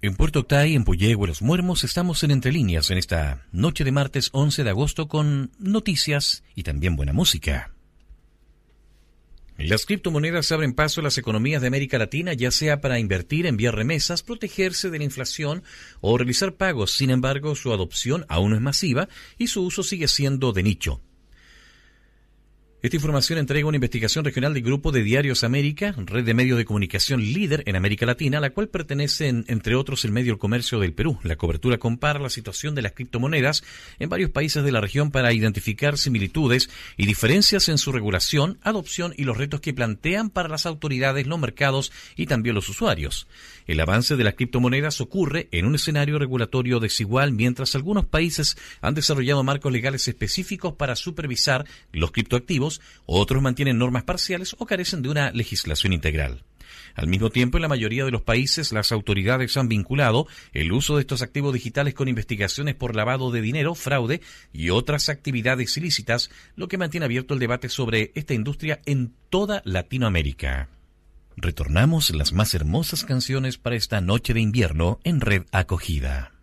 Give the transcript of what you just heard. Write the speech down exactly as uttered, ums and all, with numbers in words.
En Puerto Octay, en Puyehue, Los Muermos, estamos en Entre Líneas en esta noche de martes once de agosto con noticias y también buena música. Las criptomonedas abren paso a las economías de América Latina, ya sea para invertir, enviar remesas, protegerse de la inflación o realizar pagos. Sin embargo, su adopción aún no es masiva y su uso sigue siendo de nicho. Esta información entrega una investigación regional del Grupo de Diarios América, red de medios de comunicación líder en América Latina, a la cual pertenecen, entre otros, el medio El Comercio del Perú. La cobertura compara la situación de las criptomonedas en varios países de la región para identificar similitudes y diferencias en su regulación, adopción y los retos que plantean para las autoridades, los mercados y también los usuarios. El avance de las criptomonedas ocurre en un escenario regulatorio desigual, mientras algunos países han desarrollado marcos legales específicos para supervisar los criptoactivos, otros mantienen normas parciales o carecen de una legislación integral. Al mismo tiempo, en la mayoría de los países, las autoridades han vinculado el uso de estos activos digitales con investigaciones por lavado de dinero, fraude y otras actividades ilícitas, lo que mantiene abierto el debate sobre esta industria en toda Latinoamérica. Retornamos las más hermosas canciones para esta noche de invierno en Red Acogida.